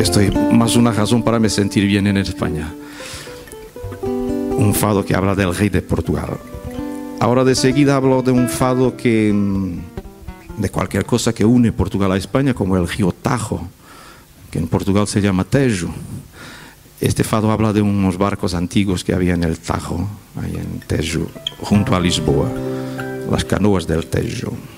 esto es más una razón para me sentir bien en España. Un fado que habla del rey de Portugal. Ahora de seguida hablo de un fado que de cualquier cosa que une Portugal a España, como el río Tajo, que en Portugal se llama Tejo. Este fado habla de unos barcos antiguos que había en el Tajo, ahí en Tejo, junto a Lisboa, las canoas del Tejo.